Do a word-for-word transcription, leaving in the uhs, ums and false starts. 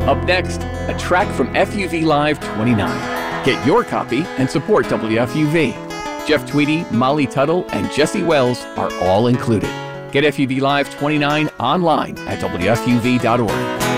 Up next, a track from F U V Live twenty-nine. Get your copy and support W F U V. Jeff Tweedy, Molly Tuttle, and Jesse Wells are all included. Get F U V Live twenty-nine online at W F U V dot org.